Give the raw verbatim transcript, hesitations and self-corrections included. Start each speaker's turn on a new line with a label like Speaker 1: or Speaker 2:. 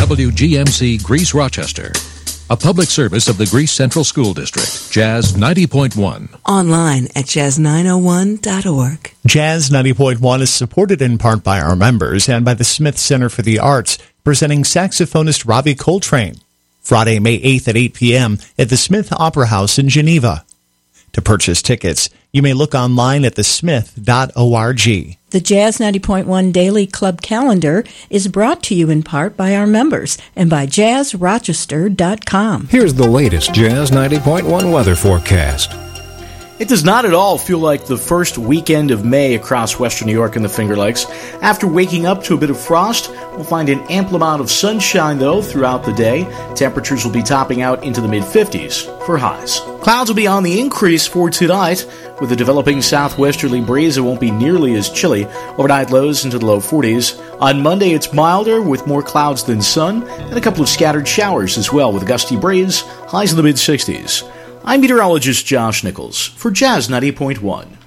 Speaker 1: W G M C Greece Rochester. A public service of the Greece Central School District. Jazz ninety point one.
Speaker 2: Online at jazz nine oh one dot org.
Speaker 3: Jazz ninety point one is supported in part by our members and by the Smith Center for the Arts, presenting saxophonist Ravi Coltrane. Friday, May eighth at eight p.m. at the Smith Opera House in Geneva. To purchase tickets, you may look online at the smith dot org.
Speaker 4: The Jazz ninety point one Daily Club Calendar is brought to you in part by our members and by jazz rochester dot com.
Speaker 5: Here's the latest Jazz ninety point one weather forecast.
Speaker 6: It does not at all feel like the first weekend of May across western New York and the Finger Lakes. After waking up to a bit of frost, we'll find an ample amount of sunshine, though, throughout the day. Temperatures will be topping out into the mid-fifties for highs. Clouds will be on the increase for tonight. With a developing southwesterly breeze, it won't be nearly as chilly. Overnight lows into the low forties. On Monday, it's milder with more clouds than sun, and a couple of scattered showers as well with a gusty breeze, highs in the mid-sixties. I'm meteorologist Josh Nichols for Jazz ninety point one.